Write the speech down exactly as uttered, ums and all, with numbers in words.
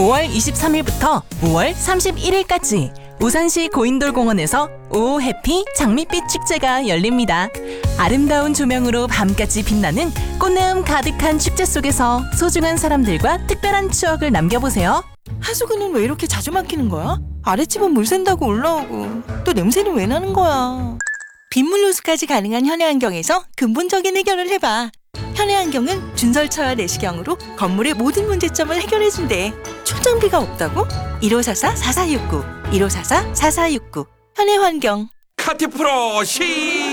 오월 이십삼일부터 오월 삼십일일까지 우산시 고인돌공원에서 오 해피 장밋빛 축제가 열립니다. 아름다운 조명으로 밤까지 빛나는 꽃내음 가득한 축제 속에서 소중한 사람들과 특별한 추억을 남겨보세요. 하수구는 왜 이렇게 자주 막히는 거야? 아랫집은 물 샌다고 올라오고 또 냄새는 왜 나는 거야? 빗물 호수까지 가능한 현해안경에서 근본적인 해결을 해봐. 현해안경은 준설차와 내시경으로 건물의 모든 문제점을 해결해준대. 충전비가 없다고? 일오사사 사사육구 일오사사 사사육구 현해환경. 카티프로 시